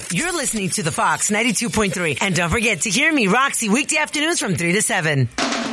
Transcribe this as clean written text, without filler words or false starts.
You're listening to the Fox 92.3. And don't forget to hear me, Roxy, weekday afternoons from 3 to 7.